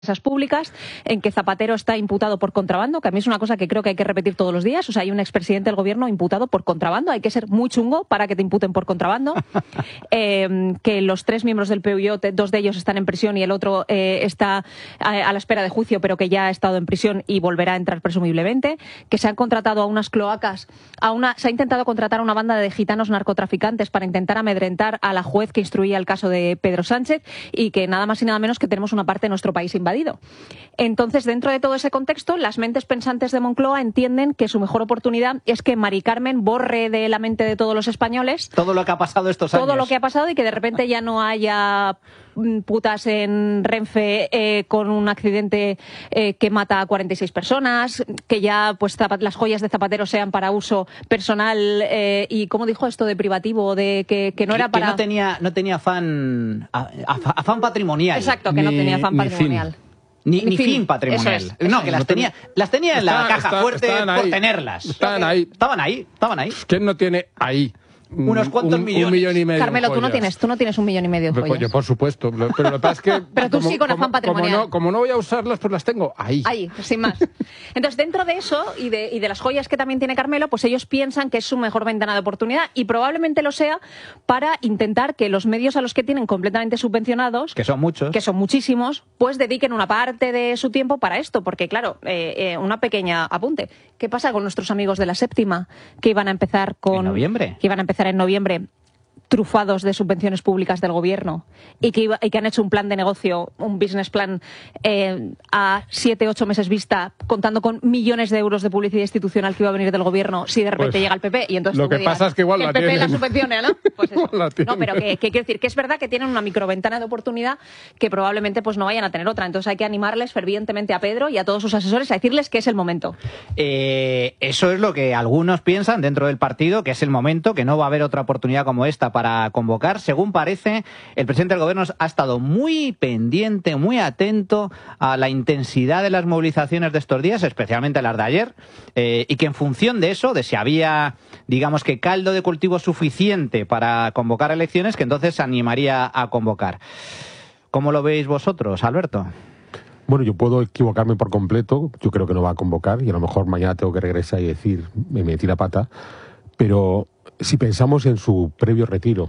públicas, en que Zapatero está imputado por contrabando, que a mí es una cosa que creo que hay que repetir todos los días. O sea, hay un expresidente del gobierno imputado por contrabando. Hay que ser muy chungo para que te imputen por contrabando. Que los 3 miembros del PUIO, 2 de ellos están en prisión y el otro está a la espera de juicio, pero que ya ha estado en prisión y volverá a entrar presumiblemente. Que se han contratado a unas cloacas, se ha intentado contratar a una banda de gitanos narcotraficantes para intentar amedrentar a la juez que instruía el caso de Pedro Sánchez, y que nada más y nada menos que tenemos una parte de nuestro país invadido. Entonces, dentro de todo ese contexto, las mentes pensantes de Moncloa entienden que su mejor oportunidad es que Mari Carmen borre de la mente de todos los españoles todo lo que ha pasado estos años. Todo lo que ha pasado, y que de repente ya no haya putas en Renfe con un accidente que mata a 46 personas, que ya pues las joyas de Zapatero sean para uso personal y, ¿cómo dijo esto de privativo? De que no era para... Que no tenía afán patrimonial. Exacto, que no tenía afán patrimonial. Ni fin patrimonial. No, que las tenía en la caja fuerte por tenerlas. Estaban ahí. Estaban ahí. ¿Quién no tiene ahí? Unos cuantos millones. 1,5 millones. Carmelo, tú no tienes 1,5 millones de joyas. Yo, por supuesto. Pero lo que pasa es que... Pero tú sí con afán patrimonial. Como no voy a usarlas, pues las tengo ahí. Ahí, sin más. Entonces, dentro de eso y de las joyas que también tiene Carmelo, pues ellos piensan que es su mejor ventana de oportunidad, y probablemente lo sea para intentar que los medios a los que tienen completamente subvencionados, que son muchos, que son muchísimos, pues dediquen una parte de su tiempo para esto. Porque, claro, una pequeña apunte. ¿Qué pasa con nuestros amigos de La Séptima, que iban a empezar ¿En noviembre? Que iban a empezar en noviembre, trufados de subvenciones públicas del gobierno, y que han hecho un plan de negocio, un business plan a 7-8 meses vista, contando con millones de euros de publicidad institucional que iba a venir del gobierno si de repente llega el PP? Y entonces lo que pasa es que igual el PP la subvenciona, ¿no? Pues eso. No, pero que quiero decir que es verdad que tienen una microventana de oportunidad que probablemente pues no vayan a tener otra. Entonces hay que animarles fervientemente a Pedro y a todos sus asesores a decirles que es el momento. Eso es lo que algunos piensan dentro del partido, que es el momento, que no va a haber otra oportunidad como esta para convocar. Según parece, el presidente del gobierno ha estado muy pendiente, muy atento a la intensidad de las movilizaciones de estos días, especialmente las de ayer, y que en función de eso, de si había, digamos que caldo de cultivo suficiente para convocar elecciones, que entonces se animaría a convocar. ¿Cómo lo veis vosotros, Alberto? Bueno, yo puedo equivocarme por completo. Yo creo que no va a convocar, y a lo mejor mañana tengo que regresar y decir, me metí la pata. Pero si pensamos en su previo retiro,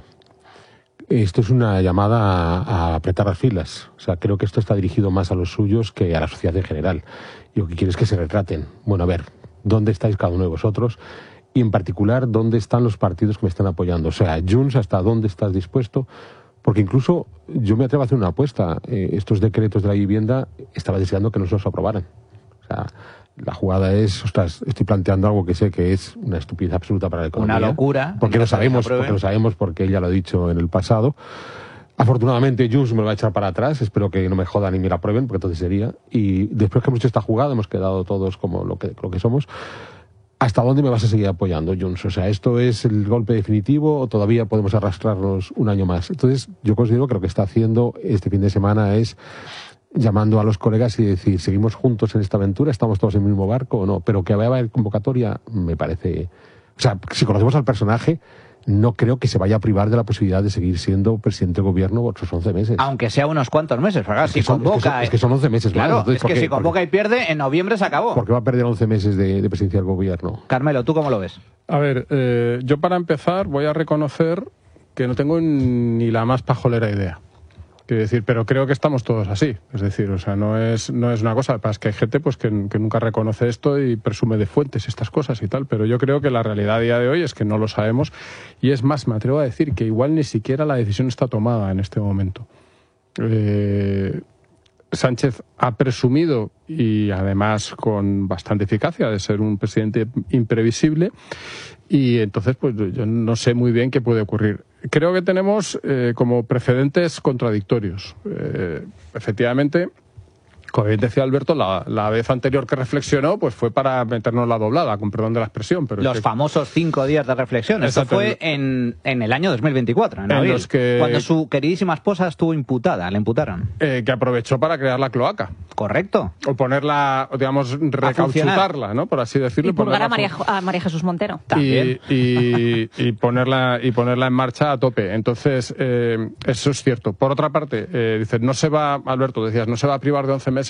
esto es una llamada a apretar las filas. O sea, creo que esto está dirigido más a los suyos que a la sociedad en general. Y lo que quiero es que se retraten. Bueno, a ver, ¿dónde estáis cada uno de vosotros? Y en particular, ¿dónde están los partidos que me están apoyando? O sea, Junts, ¿hasta dónde estás dispuesto? Porque incluso yo me atrevo a hacer una apuesta. Estos decretos de la vivienda estaba deseando que no se los aprobaran. O sea, la jugada es, ostras, estoy planteando algo que sé que es una estupidez absoluta para la economía. Una locura. Porque lo sabemos, porque él ya lo ha dicho en el pasado. Afortunadamente Junts me lo va a echar para atrás, espero que no me jodan y me la aprueben, porque entonces sería. Y después que hemos hecho esta jugada, hemos quedado todos como lo que somos. ¿Hasta dónde me vas a seguir apoyando, Junts? O sea, ¿esto es el golpe definitivo o todavía podemos arrastrarnos un año más? Entonces, yo considero que lo que está haciendo este fin de semana es llamando a los colegas y decir, ¿seguimos juntos en esta aventura? ¿Estamos todos en el mismo barco o no? Pero que vaya a haber convocatoria, me parece... O sea, si conocemos al personaje, no creo que se vaya a privar de la posibilidad de seguir siendo presidente del gobierno otros 11 meses. Aunque sea unos cuantos meses, porque si convoca... Es que son 11 meses. Claro, entonces, es que si convoca y pierde, en noviembre se acabó. ¿Por qué va a perder 11 meses de presidencia del gobierno? Carmelo, ¿tú cómo lo ves? A ver, yo para empezar voy a reconocer que no tengo ni la más pajolera idea. Quiero decir, pero creo que estamos todos así. Es decir, o sea, no es una cosa. Es que hay gente pues que nunca reconoce esto y presume de fuentes estas cosas y tal. Pero yo creo que la realidad a día de hoy es que no lo sabemos. Y es más, me atrevo a decir que igual ni siquiera la decisión está tomada en este momento. Sánchez ha presumido, y además con bastante eficacia, de ser un presidente imprevisible. Y entonces, pues yo no sé muy bien qué puede ocurrir. Creo que tenemos como precedentes contradictorios. Efectivamente, como bien decía Alberto, la vez anterior que reflexionó pues fue para meternos la doblada, con perdón de la expresión. Pero los famosos 5 días de reflexión. Esto fue en el año 2024, en abril, cuando su queridísima esposa estuvo imputada, le imputaron. Que aprovechó para crear la cloaca. Correcto. O ponerla, digamos, recauchutarla, ¿no? Por así decirlo. Y purgar a María Jesús Montero. También. Y ponerla en marcha a tope. Entonces, eso es cierto. Por otra parte, dices, Alberto, decías, no se va a privar de 11 meses.